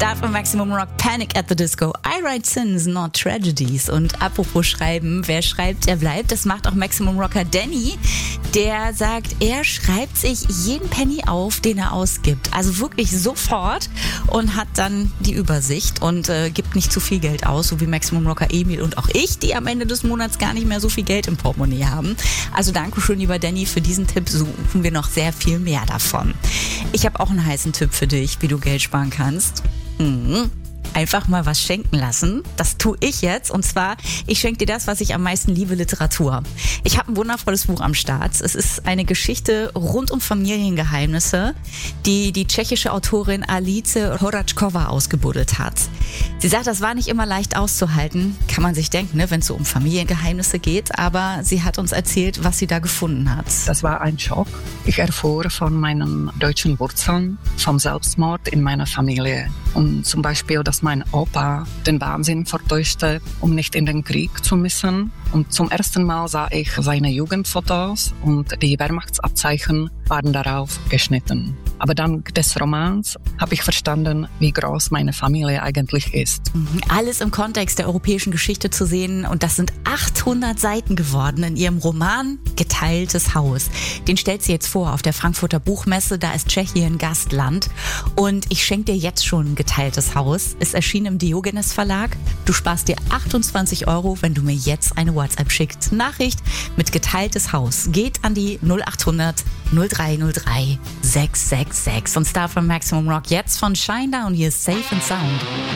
Davon Maximum Rock, Panic at the Disco. I write sins, not tragedies. Und apropos schreiben, wer schreibt, der bleibt. Das macht auch Maximum Rocker Danny. Der sagt, er schreibt sich jeden Penny auf, den er ausgibt. Also wirklich sofort und hat dann die Übersicht und gibt nicht zu viel Geld aus, so wie Maximum Rocker Emil und auch ich, die am Ende des Monats gar nicht mehr so viel Geld im Portemonnaie haben. Also Dankeschön, lieber Danny, für diesen Tipp. Suchen wir noch sehr viel mehr davon. Ich habe auch einen heißen Tipp für dich, wie du Geld sparen kannst. Einfach mal was schenken lassen. Das tue ich jetzt. Und zwar, ich schenke dir das, was ich am meisten liebe, Literatur. Ich habe ein wundervolles Buch am Start. Es ist eine Geschichte rund um Familiengeheimnisse, die die tschechische Autorin Alice Horačková ausgebuddelt hat. Sie sagt, das war nicht immer leicht auszuhalten. Kann man sich denken, ne, wenn es so um Familiengeheimnisse geht. Aber sie hat uns erzählt, was sie da gefunden hat. Das war ein Schock. Ich erfuhr von meinen deutschen Wurzeln, vom Selbstmord in meiner Familie. Und zum Beispiel, dass mein Opa den Wahnsinn vertäuschte, um nicht in den Krieg zu müssen. Und zum ersten Mal sah ich seine Jugendfotos und die Wehrmachtsabzeichen waren darauf geschnitten. Aber dank des Romans habe ich verstanden, wie groß meine Familie eigentlich ist. Alles im Kontext der europäischen Geschichte zu sehen und das sind 800 Seiten geworden in ihrem Roman Geteiltes Haus. Den stellt sie jetzt vor auf der Frankfurter Buchmesse, da ist Tschechien Gastland und ich schenke dir jetzt schon Geteiltes Haus. Ist erschienen im Diogenes Verlag. Du sparst dir 28 €, wenn du mir jetzt eine WhatsApp schickst. Nachricht mit Geteiltes Haus geht an die 0800 0303 666 und Star von Maximum Rock jetzt von Shinedown. Hier ist Safe and Sound.